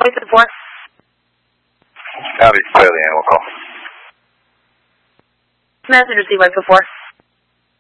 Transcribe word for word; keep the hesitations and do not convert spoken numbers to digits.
White four. Howdy, play the animal call. Messenger Z White four.